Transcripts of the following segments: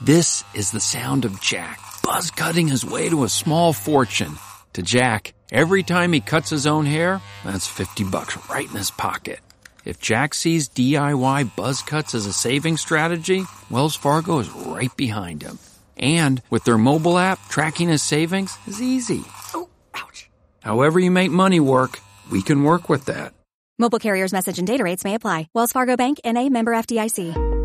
This is the sound of Jack, buzz cutting his way to a small fortune. To Jack, every time he cuts his own hair, that's $50 right in his pocket. If Jack sees DIY buzz cuts as a saving strategy, Wells Fargo is right behind him. And with their mobile app, tracking his savings is easy. Oh, ouch. However you make money work, we can work with that. Mobile carriers' message and data rates may apply. Wells Fargo Bank, N.A., member FDIC.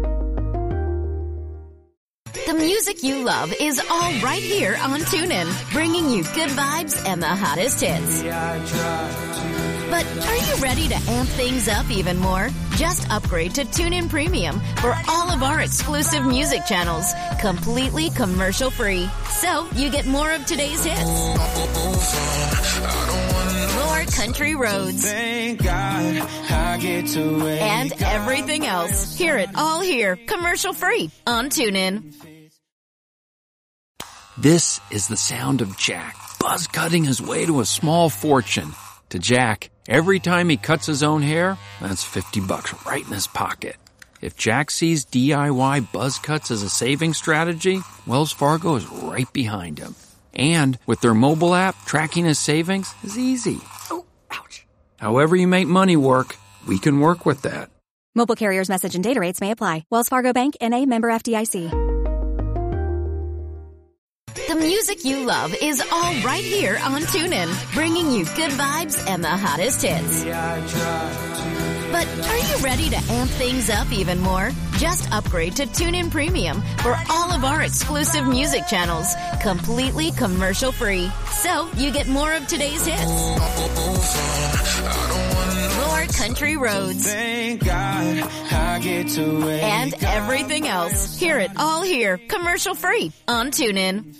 The music you love is all right here on TuneIn, bringing you good vibes and the hottest hits. But are you ready to amp things up even more? Just upgrade to TuneIn Premium for all of our exclusive music channels, completely commercial-free. So you get more of today's hits, more country roads, and everything else. Hear it all here, commercial-free on TuneIn. This is the sound of Jack, buzz cutting his way to a small fortune. To Jack, every time he cuts his own hair, that's $50 right in his pocket. If Jack sees DIY buzz cuts as a saving strategy, Wells Fargo is right behind him. And with their mobile app, tracking his savings is easy. Oh, ouch. However you make money work, we can work with that. Mobile carriers' message and data rates may apply. Wells Fargo Bank, N.A., member FDIC. The music you love is all right here on TuneIn, bringing you good vibes and the hottest hits. But are you ready to amp things up even more? Just upgrade to TuneIn Premium for all of our exclusive music channels, completely commercial-free. So you get more of today's hits, more country roads, and everything else. Hear it all here, commercial-free on TuneIn.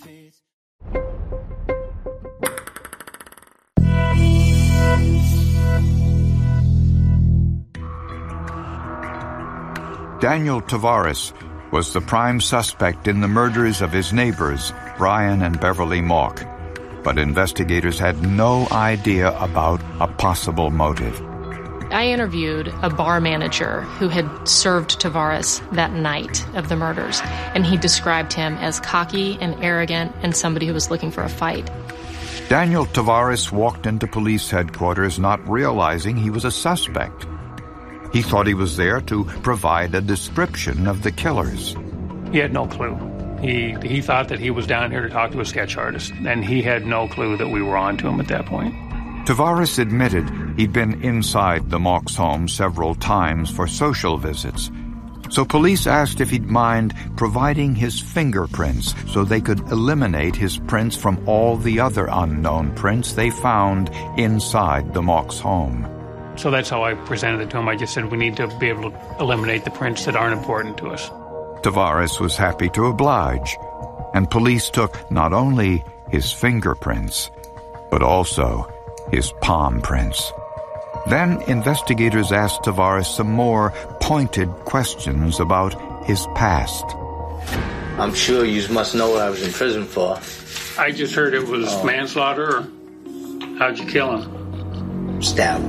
Daniel Tavares was the prime suspect in the murders of his neighbors, Brian and Beverly Mauck. But investigators had no idea about a possible motive. I interviewed a bar manager who had served Tavares that night of the murders, and he described him as cocky and arrogant and somebody who was looking for a fight. Daniel Tavares walked into police headquarters not realizing he was a suspect. He thought he was there to provide a description of the killers. He had no clue. He thought that he was down here to talk to a sketch artist, and he had no clue that we were on to him at that point. Tavares admitted he'd been inside the Mauck's home several times for social visits. So police asked if he'd mind providing his fingerprints so they could eliminate his prints from all the other unknown prints they found inside the Mauck's home. So that's how I presented it to him. I just said we need to be able to eliminate the prints that aren't important to us. Tavares was happy to oblige, and police took not only his fingerprints, but also his palm prints. Then investigators asked Tavares some more pointed questions about his past. I'm sure you must know what I was in prison for. I just heard it was manslaughter, or how'd you kill him? Stab.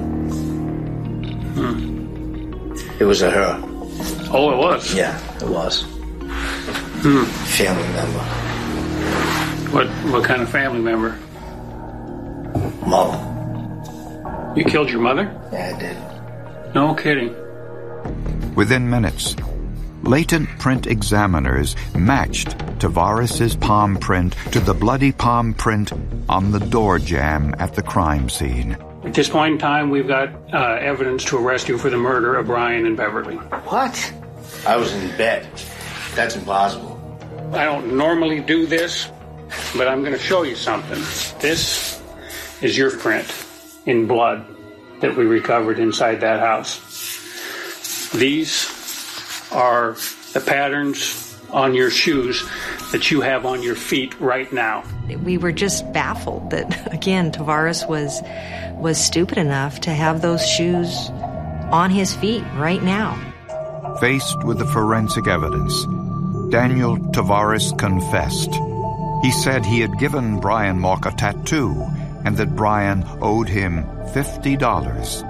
It was a her. Oh, it was? Yeah, it was. Family member. What kind of family member? Mother. You killed your mother? Yeah, I did. No kidding. Within minutes, latent print examiners matched Tavares' palm print to the bloody palm print on the door jamb at the crime scene. At this point in time, we've got evidence to arrest you for the murder of Brian and Beverly. What? I was in bed. That's impossible. I don't normally do this, but I'm going to show you something. This is your print in blood that we recovered inside that house. These are the patterns on your shoes that you have on your feet right now. We were just baffled that, again, Tavares was stupid enough to have those shoes on his feet right now. Faced with the forensic evidence, Daniel Tavares confessed. He said he had given Brian Mauck a tattoo and that Brian owed him $50.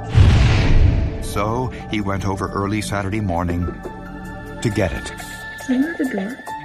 So he went over early Saturday morning to get it. Ring the door.